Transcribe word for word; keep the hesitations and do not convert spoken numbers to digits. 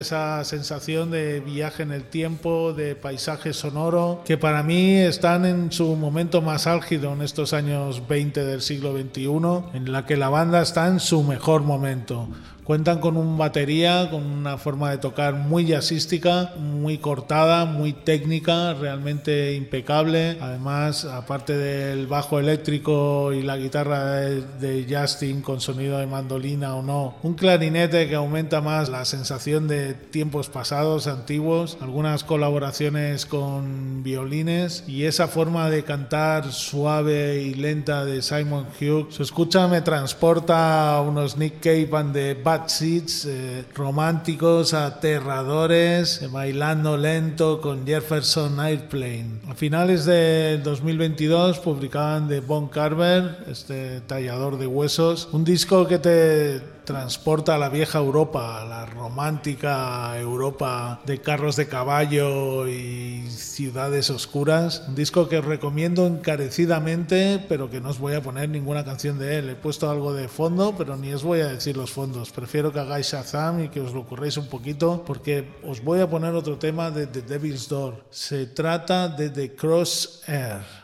Esa sensación de viaje en el tiempo, de paisaje sonoro, que para mí están en su momento más álgido en estos años veinte del siglo veintiuno, en la que la banda está en su mejor momento. Cuentan con un batería, con una forma de tocar muy jazzística, muy cortada, muy técnica, realmente impecable. Además, aparte del bajo eléctrico y la guitarra de, de Justin con sonido de mandolina o no, un clarinete que aumenta más la sensación de tiempos pasados, antiguos, algunas colaboraciones con violines y esa forma de cantar suave y lenta de Simon Hughes. Su escucha me transporta a unos Nick Cave and the Bad Seeds eh, románticos, aterradores, eh, bailando lento con Jefferson Airplane. A finales de dos mil veintidós publicaban The Bone Carver, este tallador de huesos, un disco que te transporta a la vieja Europa, a la romántica Europa de carros de caballo y ciudades oscuras. Un disco que os recomiendo encarecidamente, pero que no os voy a poner ninguna canción de él. He puesto algo de fondo, pero ni os voy a decir los fondos. Prefiero que hagáis Shazam y que os lo curréis un poquito, porque os voy a poner otro tema de The Devil's Door. Se trata de The Crosshair.